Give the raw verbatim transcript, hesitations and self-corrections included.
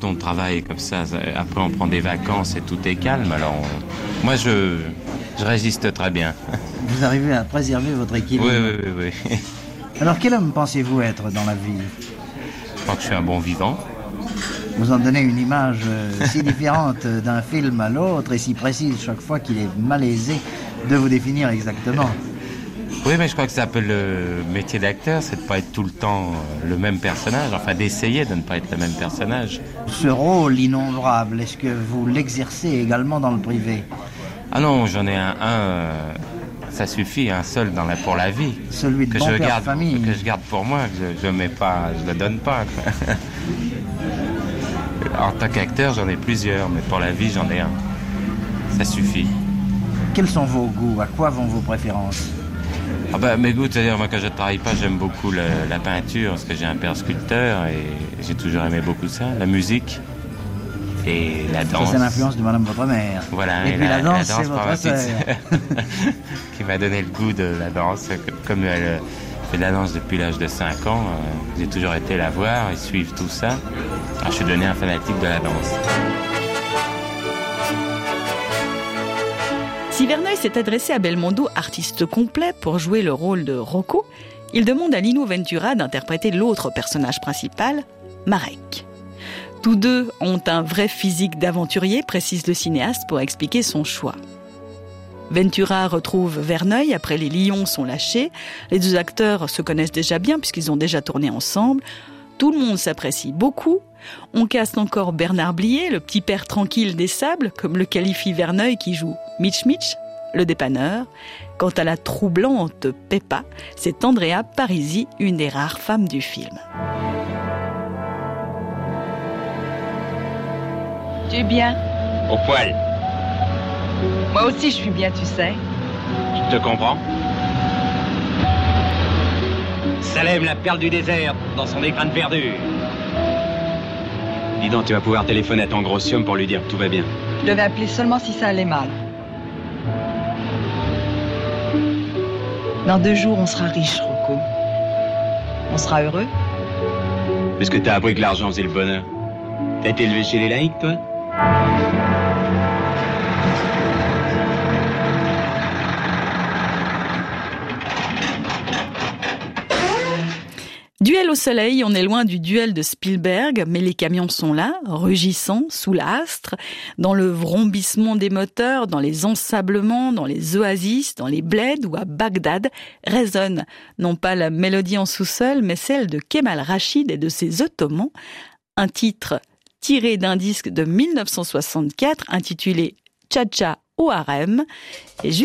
on travaille comme ça, après on prend des vacances et tout est calme, alors on... moi je, je résiste très bien. Vous arrivez à préserver votre équilibre. Oui, oui, oui, oui. Alors quel homme pensez-vous être dans la vie? Je crois que je suis un bon vivant. Vous en donnez une image euh, si différente d'un film à l'autre et si précise chaque fois qu'il est malaisé de vous définir exactement. Oui, mais je crois que c'est un peu le métier d'acteur, c'est de ne pas être tout le temps le même personnage, enfin d'essayer de ne pas être le même personnage. Ce rôle innombrable, est-ce que vous l'exercez également dans le privé? Ah non, j'en ai un, un euh, ça suffit, un seul dans la, pour la vie. Celui de que bon je père garde, de famille. Que je garde pour moi, que je ne mets pas, je le donne pas. Quoi. En tant qu'acteur, j'en ai plusieurs, mais pour la vie, j'en ai un. Ça suffit. Quels sont vos goûts? À quoi vont vos préférences? Ah bah, mes goûts, c'est-à-dire moi quand je ne travaille pas, j'aime beaucoup le, la peinture, parce que j'ai un père sculpteur et j'ai toujours aimé beaucoup ça, la musique et la danse. Ça, c'est l'influence de madame votre mère. Voilà, et, et puis la, la danse, la danse c'est votre sœur. Qui m'a donné le goût de la danse. Comme elle fait de la danse depuis l'âge de cinq ans, euh, j'ai toujours été la voir et suivre tout ça. Alors, je suis devenu un fanatique de la danse. Si Verneuil s'est adressé à Belmondo, artiste complet, pour jouer le rôle de Rocco, il demande à Lino Ventura d'interpréter l'autre personnage principal, Marek. Tous deux ont un vrai physique d'aventurier, précise le cinéaste pour expliquer son choix. Ventura retrouve Verneuil après Les Lions sont lâchés. Les deux acteurs se connaissent déjà bien puisqu'ils ont déjà tourné ensemble. Tout le monde s'apprécie beaucoup. On caste encore Bernard Blier, le petit père tranquille des sables, comme le qualifie Verneuil qui joue Mitch Mitch, le dépanneur. Quant à la troublante Peppa, c'est Andrea Parisi, une des rares femmes du film. Tu es bien? Au poil. Moi aussi je suis bien, tu sais. Je te comprends. Salem, la perle du désert, dans son écran de verdure. Dis donc, tu vas pouvoir téléphoner à ton grossium pour lui dire que tout va bien. Je devais appeler seulement si ça allait mal. Dans deux jours, on sera riche, Rocco. On sera heureux. Est-ce que t'as appris que l'argent faisait le bonheur? T'as été élevé chez les laïcs, toi? Duel au soleil, on est loin du duel de Spielberg, mais les camions sont là, rugissants, sous l'astre, dans le vrombissement des moteurs, dans les ensablements, dans les oasis, dans les bleds où à Bagdad résonne non pas la mélodie en sous-sol, mais celle de Kemal Rachid et de ses Ottomans, un titre tiré d'un disque de mille neuf cent soixante-quatre intitulé Tcha-Tcha au harem. Et